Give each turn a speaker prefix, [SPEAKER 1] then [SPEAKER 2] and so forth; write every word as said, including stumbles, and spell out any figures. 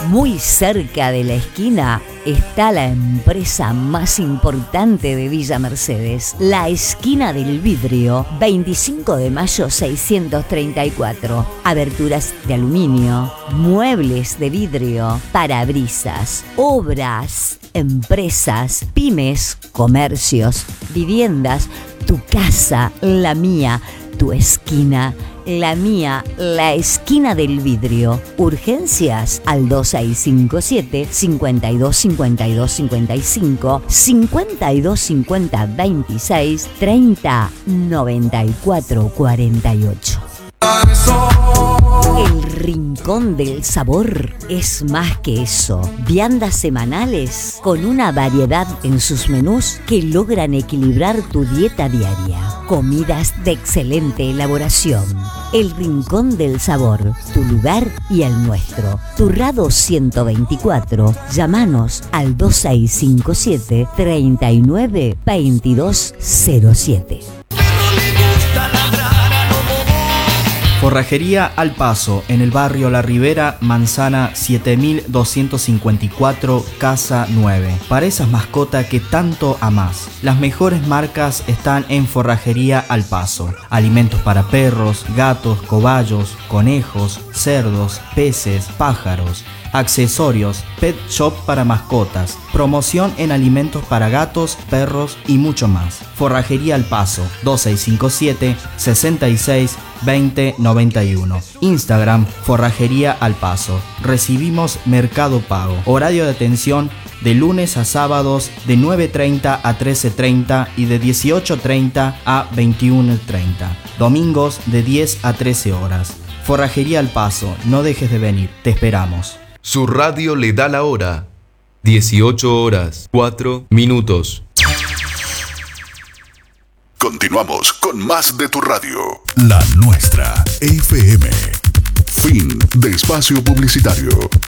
[SPEAKER 1] Muy cerca de la esquina está la empresa más importante de Villa Mercedes, la Esquina del Vidrio, veinticinco de mayo seiscientos treinta y cuatro. Aberturas de aluminio, muebles de vidrio, parabrisas, obras, empresas, pymes, comercios, viviendas, tu casa, la mía, tu esquina, la mía, la Esquina del Vidrio. Urgencias al dos seis cinco siete, cinco dos cinco dos cinco cinco, cinco dos cinco cero veintiséis, treinta noventa y cuatro cuarenta y ocho. El Rincón del Sabor es más que eso. Viandas semanales con una variedad en sus menús que logran equilibrar tu dieta diaria. Comidas de excelente elaboración. El Rincón del Sabor, tu lugar y el nuestro. Turrado ciento veinticuatro. Llámanos al dos seis cinco siete, treinta y nueve, veintidós cero siete.
[SPEAKER 2] Forrajería Al Paso, en el barrio La Ribera, Manzana siete mil doscientos cincuenta y cuatro, Casa nueve. Para esas mascotas que tanto amás. Las mejores marcas están en Forrajería Al Paso. Alimentos para perros, gatos, cobayos, conejos, cerdos, peces, pájaros. Accesorios, pet shop para mascotas, promoción en alimentos para gatos, perros y mucho más. Forrajería Al Paso, dos seis cinco siete, sesenta y seis, veinte noventa y uno. Instagram, Forrajería Al Paso. Recibimos Mercado Pago. Horario de atención de lunes a sábados de nueve treinta a trece treinta y de dieciocho treinta a veintiuno treinta. Domingos de diez a trece horas. Forrajería Al Paso, no dejes de venir, te esperamos.
[SPEAKER 3] Su radio le da la hora. dieciocho horas, cuatro minutos.
[SPEAKER 4] Continuamos con más de tu radio.
[SPEAKER 5] La nuestra, F M. Fin de espacio publicitario.